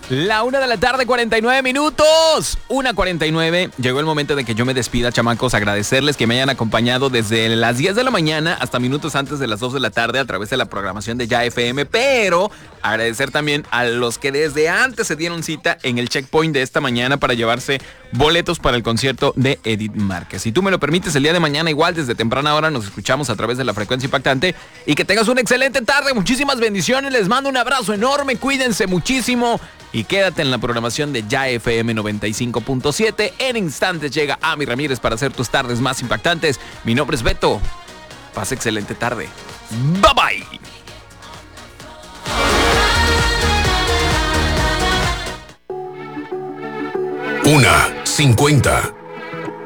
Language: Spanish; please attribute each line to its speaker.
Speaker 1: La 1:49 p.m. 1:49. Llegó el momento de que yo me despida, chamacos. Agradecerles que me hayan acompañado desde las 10 de la mañana hasta minutos antes de las 2 de la tarde a través de la programación de Ya FM. Pero agradecer también a los que desde antes se dieron cita en el checkpoint de esta mañana para llevarse boletos para el concierto de Edith Márquez. Si tú me lo permites, el día de mañana igual desde temprana hora nos escuchamos a través de la frecuencia impactante y que tengas una excelente tarde. Muchísimas bendiciones. Les mando un abrazo enorme. Cuídense muchísimo. Y quédate en la programación de Ya FM 95.7. En instantes llega Ami Ramírez para hacer tus tardes más impactantes. Mi nombre es Beto. Pasa excelente tarde. Bye bye.
Speaker 2: 1:50